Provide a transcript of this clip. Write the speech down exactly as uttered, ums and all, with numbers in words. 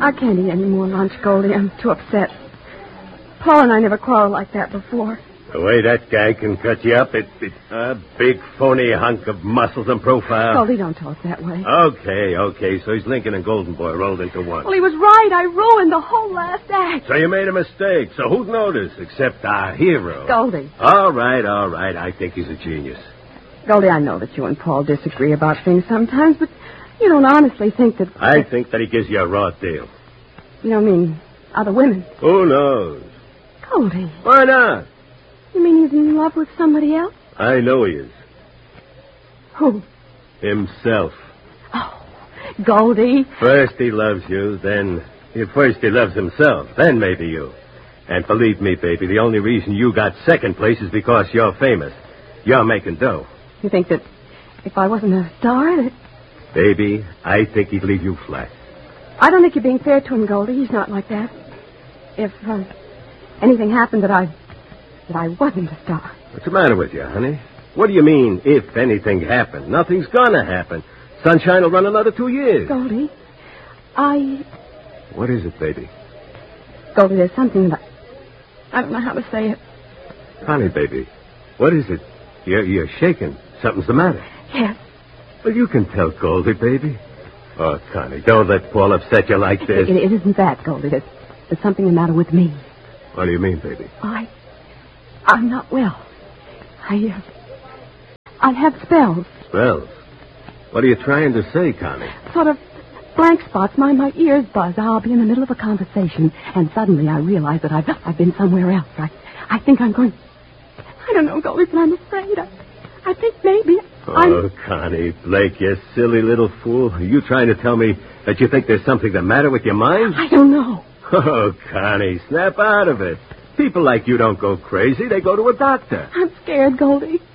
I can't eat any more lunch, Goldie. I'm too upset. Paul and I never quarreled like that before. The way that guy can cut you up, it, it's a big, phony hunk of muscles and profile. Goldie, don't talk that way. Okay, okay, so he's Lincoln and Golden Boy rolled into one. Well, he was right. I ruined the whole last act. So you made a mistake. So who'd notice except our hero? Goldie. All right, all right. I think he's a genius. Goldie, I know that you and Paul disagree about things sometimes, but you don't honestly think that... I think that he gives you a raw deal. You don't mean other women? Who knows? Goldie. Why not? You mean he's in love with somebody else? I know he is. Who? Himself. Oh, Goldie. First he loves you, then... First he loves himself, then maybe you. And believe me, baby, the only reason you got second place is because you're famous. You're making dough. You think that if I wasn't a star, that... Baby, I think he'd leave you flat. I don't think you're being fair to him, Goldie. He's not like that. If uh, anything happened that I... that I wasn't a star. What's the matter with you, honey? What do you mean, if anything happened? Nothing's gonna happen. Sunshine will run another two years. Goldie, I... What is it, baby? Goldie, there's something that... I don't know how to say it. Connie, baby, what is it? You're, you're shaking. Something's the matter. Yes. Well, you can tell Goldie, baby. Oh, Connie, don't let Paul upset you like this. It, it isn't that, Goldie. There's, there's something the matter with me. What do you mean, baby? I... I'm not well. I... Uh, I have spells. Spells? What are you trying to say, Connie? Sort of blank spots. My, my ears buzz. I'll be in the middle of a conversation, and suddenly I realize that I've, I've been somewhere else. I, I think I'm going... I don't know, Goldie, but I'm afraid. I, I think maybe Oh, I'm... Connie, Blake, you silly little fool. Are you trying to tell me that you think there's something the matter with your mind? I don't know. Oh, Connie, snap out of it. People like you don't go crazy. They go to a doctor. I'm scared, Goldie.